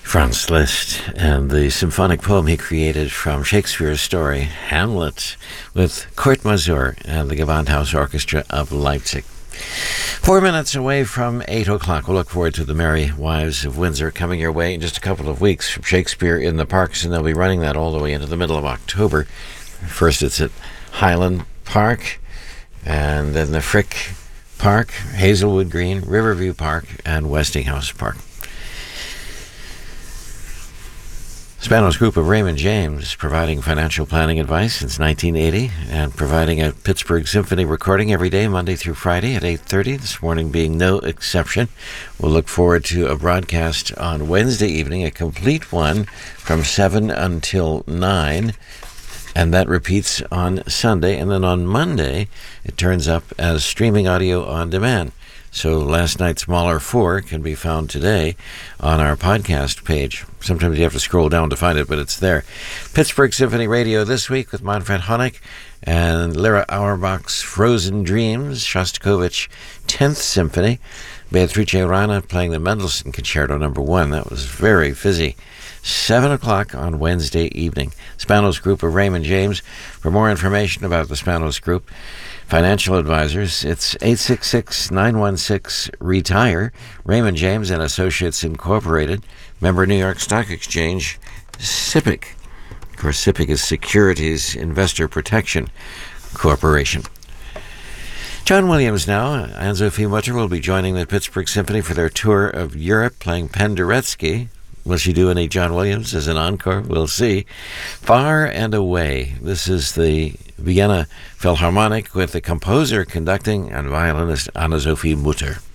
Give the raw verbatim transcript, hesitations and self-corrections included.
Franz Liszt and the symphonic poem he created from Shakespeare's story, Hamlet, with Kurt Masur and the Gewandhaus Orchestra of Leipzig. Four minutes away from eight o'clock. We'll look forward to the Merry Wives of Windsor coming your way in just a couple of weeks from Shakespeare in the Parks, and they'll be running that all the way into the middle of October. First it's at Highland Park, and then the Frick Park, Hazelwood Green, Riverview Park, and Westinghouse Park. Spanos Group of Raymond James, providing financial planning advice since nineteen eighty and providing a Pittsburgh Symphony recording every day, Monday through Friday at eight thirty, this morning being no exception. We'll look forward to a broadcast on Wednesday evening, a complete one from seven until nine, and that repeats on Sunday. And then on Monday, it turns up as streaming audio on demand. So last night's Mahler four can be found today on our podcast page. Sometimes you have to scroll down to find it, but it's there. Pittsburgh Symphony Radio this week with Manfred Honeck and Lyra Auerbach's Frozen Dreams, Shostakovich tenth Symphony, Beatrice Rana playing the Mendelssohn Concerto number one. That was very fizzy. seven o'clock on Wednesday evening. Spanos Group of Raymond James. For more information about the Spanos Group, financial advisors, it's eight six six, nine one six, RETIRE. Raymond James and Associates Incorporated. Member New York Stock Exchange. SIPC. Of course, SIPC is Securities Investor Protection Corporation. John Williams now. Anne-Sophie Mutter will be joining the Pittsburgh Symphony for their tour of Europe, playing Penderecki. Will she do any John Williams as an encore? We'll see. Far and Away. This is the Vienna Philharmonic with the composer conducting and violinist Anne-Sophie Mutter.